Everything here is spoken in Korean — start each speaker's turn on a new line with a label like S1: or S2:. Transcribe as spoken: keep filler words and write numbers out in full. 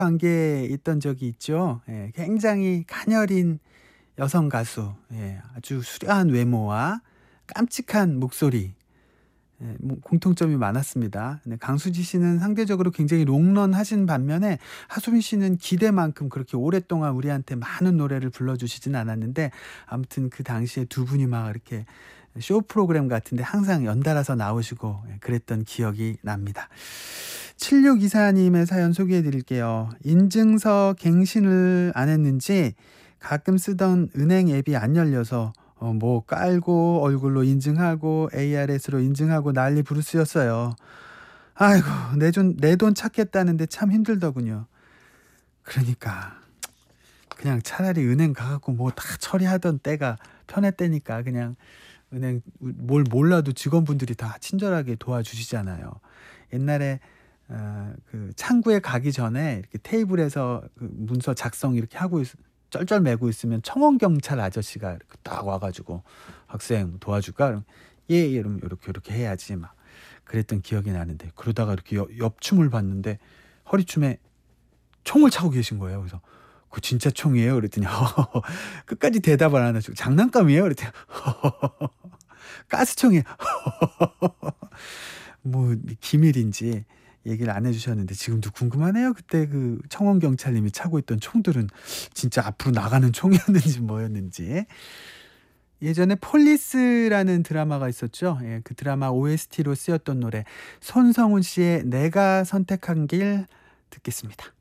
S1: 관계에 있던 적이 있죠. 예. 굉장히 가녀린 여성 가수. 예. 아주 수려한 외모와 깜찍한 목소리. 예. 뭐 공통점이 많았습니다. 네. 강수지 씨는 상대적으로 굉장히 롱런하신 반면에 하수빈 씨는 기대만큼 그렇게 오랫동안 우리한테 많은 노래를 불러주시진 않았는데 아무튼 그 당시에 두 분이 막 이렇게 쇼 프로그램 같은 데 항상 연달아서 나오시고 예 그랬던 기억이 납니다. 칠육이사 님의 사연 소개해 드릴게요. 인증서 갱신을 안 했는지 가끔 쓰던 은행 앱이 안 열려서 어 뭐 깔고 얼굴로 인증하고 에이아르에스로 인증하고 난리 부르스였어요. 아이고 내 돈 내 돈 찾겠다는데 참 힘들더군요. 그러니까. 그냥 차라리 은행 가 갖고 뭐 다 처리하던 때가 편했다니까. 그냥 은행 뭘 몰라도 직원분들이 다 친절하게 도와주시잖아요. 옛날에 어 그 창구에 가기 전에 이렇게 테이블에서 그 문서 작성 이렇게 하고 있 쩔쩔매고 있으면 청원 경찰 아저씨가 이렇게 딱 와 가지고 "학생 도와줄까?" 그러면 "예." 이러면 "요렇게, 요렇게 해야지." 막 그랬던 기억이 나는데 그러다가 이렇게 옆 옆춤을 봤는데 허리춤에 총을 차고 계신 거예요. 그래서 "그거 진짜 총이에요?" 그랬더니 끝까지 대답을 안 하시고 "장난감이에요?" 그랬더니 "가스총이에요." 뭐 기밀인지 얘기를 안 해 주셨는데 지금도 궁금하네요. 그때 그 청원 경찰님이 차고 있던 총들은 진짜 앞으로 나가는 총이었는지 뭐였는지. 예전에 폴리스라는 드라마가 있었죠. 예. 그 드라마 오에스티로 쓰였던 노래 손성훈 씨의 내가 선택한 길 듣겠습니다.